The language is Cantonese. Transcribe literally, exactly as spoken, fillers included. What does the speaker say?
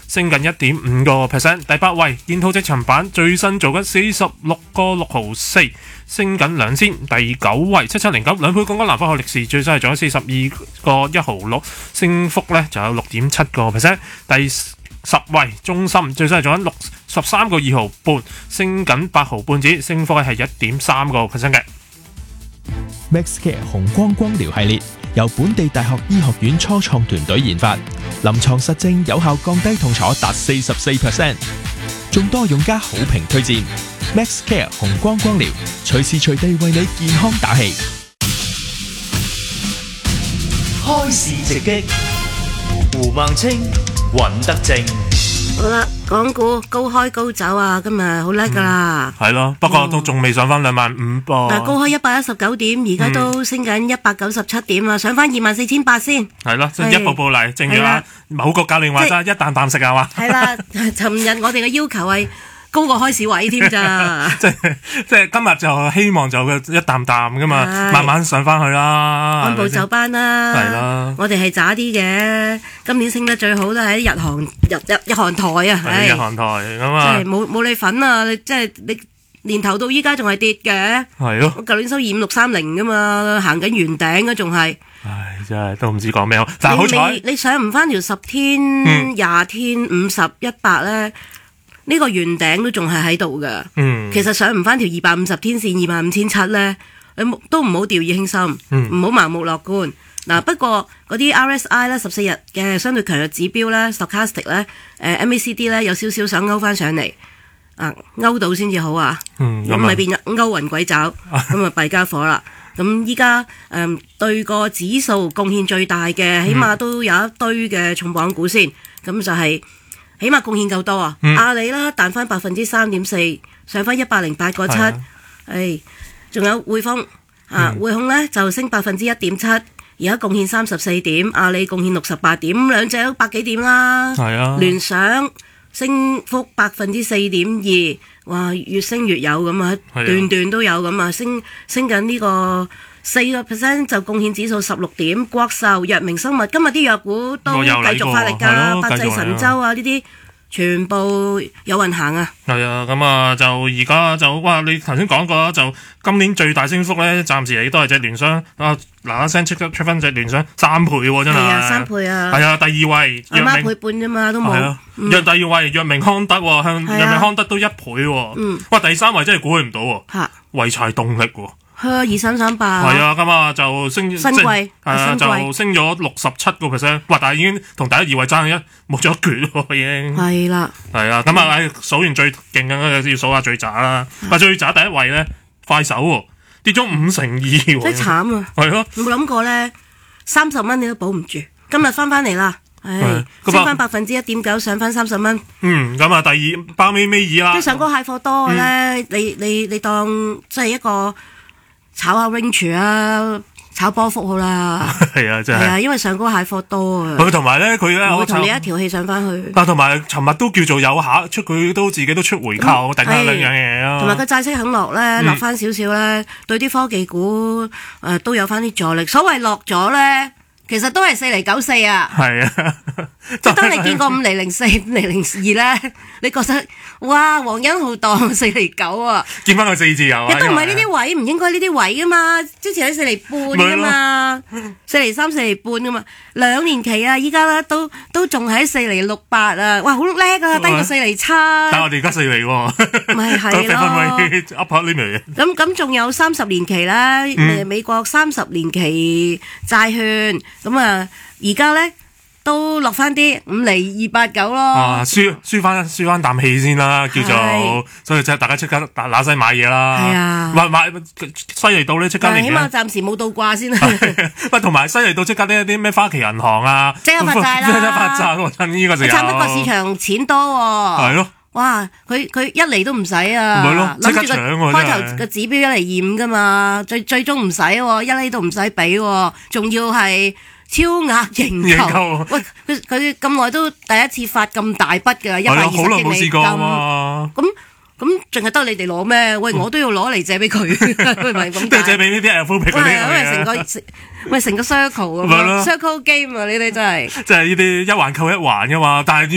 升緊一點五個 percent。第八位建滔積層板最新做緊四十六個六毫四，升緊兩仙。第九位七七零九兩倍槓桿南方海力士最新係做緊四十二個一毫六，升幅咧就有六點七個 percent。第十位中芯最新係做緊六十三個二毫半，升緊八毫半子，升幅係一點三個 percent 嘅。 MaxCare 紅光光療系列由本地大學醫學院初創團隊研發，臨床實證有效降低痛楚達四十四 percent， 眾多用家好評推薦。MaxCare 紅光光療，隨時隨地為你健康打氣。 開市直擊，胡孟青、尹德正。 好啦，港股高開高走啊，今日好叻噶啦。 係咯、嗯，不過都仲未上翻兩萬五噃。 嗱，高開一百一十九點，而家都升緊一百九十七點啊，上翻二萬四千八先。 係咯，即係一步步嚟，正如啊某個教練話齋，一啖啖食係嘛。係啦，尋日我哋嘅要求係高過開市位添咋。 即係即係今日就希望就一啖啖噶嘛，慢慢上翻去啦。 按部就班啦。 係啦， 我哋係渣啲嘅，今年升得最好都係日韓日日日韓台啊。 係日韓台咁啊。 即係冇冇你份啊！你即係你年頭到依家仲係跌嘅。係咯。我舊年收二五六三零噶嘛，行緊圓頂啊，仲係。 唉，真係都唔知講咩好。但係好彩你你上唔翻條十天、廿、嗯、天、五十、一百咧。呢個圓頂都仲係喺度㗎，嗯、其實上唔翻條二百五十天線二萬五千七咧，你都唔好掉以輕心，唔好、嗯、盲目樂觀。嗱、啊，不過嗰啲 R S I 咧十四日嘅相對強弱指標咧 stochastic 咧，誒、呃、M A C D 咧有少少想勾翻上嚟，啊勾到先至好啊，咁咪、嗯、變勾雲鬼爪，咁啊弊家伙啦。咁依家誒對個指數貢獻最大嘅，起碼都有一堆嘅重磅股先，咁就係、是。起碼貢獻夠多啊！嗯、阿里啦彈翻百分之三點四，上翻一百零八個七。誒，仲有匯豐啊，匯控咧就升百分之一點七，而家貢獻三十四點，阿里貢獻六十八點，兩隻都百幾點啦。係啊，聯想升幅百分之四點二，哇，越升越有咁啊，段段都有咁啊，升升緊呢個四個 percent 就貢獻指數十六點。國壽、藥明生物今日啲藥股都繼續發力㗎，百濟神州啊呢啲全部有運行啊。 係啊，咁啊就而家就哇，你頭先講過就今年最大升幅咧，暫時嚟都係隻聯想啊，嗱嗱聲即刻出翻隻聯想三倍喎，真係。係啊，三倍啊。係啊，第二位阿媽倍半啫嘛，都冇。係啊， 藥第二位藥明康德喎，向藥明康德都一倍喎。嗯。哇，第三位真係估佢唔到喎。嚇。濰柴動力喎。 係啊，二三三八。 係啊，咁啊就升， 新貴，係啊，就升咗六十七個 percent。哇！但係已經同第一二位爭一冇咗一橛喎，已經。係啦。係啊，咁啊，誒數完最勁嘅要數下最渣啦。啊，最渣第一位咧，快手喎，跌咗五成二喎。 真係慘啊！係咯。有冇諗過咧？三十蚊你都保唔住，今日翻翻嚟啦。係升翻百分之一點九，上翻三十蚊。 嗯，咁啊，第二包尾尾二啦。 即係上高蟹貨多嘅咧，你你你當即係一個。炒下 range 啊，炒波幅好啦。係啊，真係。係啊，因為上高蟹貨多啊。 佢同埋咧，佢咧， 我同你一條氣上翻去。 啊，同埋尋日都叫做有下出，佢都自己都出回購，突然間兩樣嘢啊。 同埋個債息肯落咧，落翻少少咧，對啲科技股誒都有翻啲助力。所謂落咗咧，其實都係四厘九四啊。係啊，即係當你見過五厘零四、五厘零二咧，你覺得哇，皇恩浩蕩四厘九啊！ 見翻個四字有啊！ 亦都唔係呢啲位，唔應該呢啲位噶嘛。之前喺四厘半噶嘛，四厘三、四厘半噶嘛，兩年期啊，依家咧都都仲喺四厘六八啊！哇，好叻啊，低過四厘七。但係我哋而家四厘喎， 咪係咯。咁咁仲有三十年期啦，誒美國三十年期債券，咁啊而家咧。都落翻啲五厘二八九咯， 啊，輸輸翻輸翻啖氣先啦，叫做，所以即係大家即刻嗱聲買嘢啦，係啊，買買犀利到咧即刻嚟嘅， 起碼暫時冇倒掛先啦。 喂，同埋犀利到即刻呢一啲咩花旗銀行啊， 即刻發債啦，即刻發債喎，趁呢個時候， 差不多市場錢多喎，係咯，哇，佢佢一厘都唔使啊， 唔係咯，即刻搶喎， 開頭個指標一厘二五噶嘛，最最終唔使喎，一厘都唔使俾喎，仲要係。超額認購，喂，佢佢咁耐都第一次發咁大筆㗎，一百二十億美金，咁咁淨係得你哋攞咩？喂，我都要攞嚟借俾佢，咪咁。 都係借俾呢啲 Apple 嗰啲嘅。 因為成個喂成個 circle 咁樣 circle game 啊！呢啲真係。 即係呢啲一環扣一環㗎嘛，但係